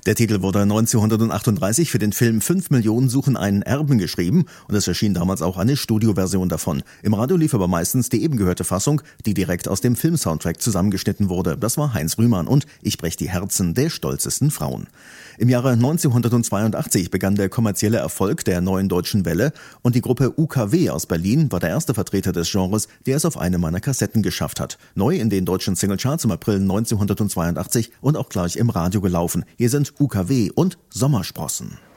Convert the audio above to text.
Der Titel wurde 1938 für den Film 5 Millionen suchen einen Erben geschrieben und es erschien damals auch eine Studioversion davon. Im Radio lief aber meistens die eben gehörte Fassung, die direkt aus dem Filmsoundtrack zusammengeschnitten wurde. Das war Heinz Rühmann und Ich brech die Herzen der stolzesten Frauen. Im Jahre 1982 begann der kommerzielle Erfolg der Neuen Deutschen Welle und die Gruppe UKW aus Berlin war der erste Vertreter des Genres, der es auf eine meiner Kassetten geschafft hat. Neu in den deutschen Singlecharts im April 1982 und auch gleich im Radio gelaufen. Hier sind UKW und Sommersprossen.